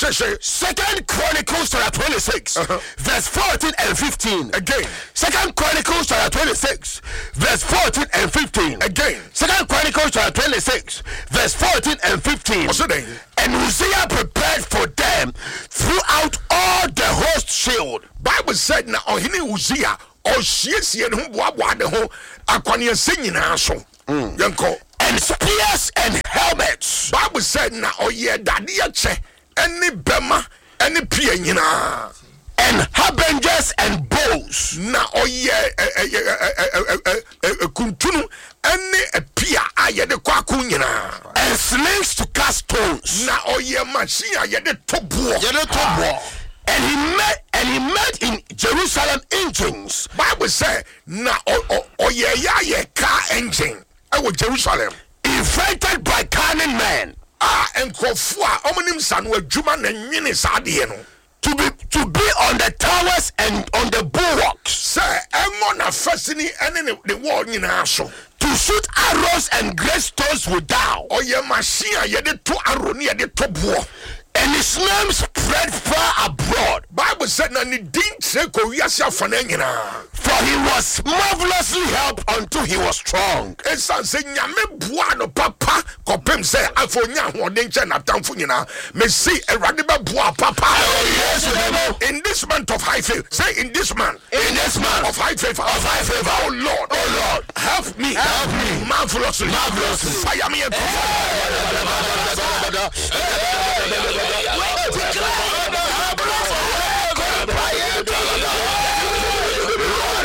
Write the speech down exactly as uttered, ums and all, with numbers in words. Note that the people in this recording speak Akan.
Second Chronicles chapter twenty-six, uh-huh. verse fourteen and fifteen. Again. Second Chronicles chapter twenty-six, verse fourteen and fifteen. Again. Second Chronicles chapter twenty-six, verse fourteen and fifteen. What's the name? And Uzziah prepared for them throughout all the host shield. Bible said na ohini Uzziah o siesie ne ho boaboa ne ho akwane nyina so. Yanko. And spears and helmets. Bible said na oye dade che any bema any pie nyina. And harbingers and bows. Na oye kuntunu any pia aye de kwaku nyina. And slings to cast stones. Na oye machine aye de tobo. Ye de tobo. And he made and he made in Jerusalem engines. Bible say na oye ya ye car engine. Ewo Jerusalem. Invented by cunning men. Ah, enkofo a omonim sanu adwuma na nwene saade no. To be to be on the towers and on the bulwarks. Say engo na fasini ene ne the wall nyina so. To shoot arrows and great stones without. Oye machine ye de to arrow ne ye de to bo. And his name spread far abroad. Bible said na ni din tre ko wiase afana nyina. For he was marvelously helped until he was strong. Esan se nyame bua no papa kopem se afonya hoden che na tamfo nyina. Me see erade be bua papa. Oh yes, in this month of high faith. Say in this month. In this month of high faith. Of high faith. Oh Lord. Oh Lord. Help me. Help me. Marvelously. Marvelously. Fire me.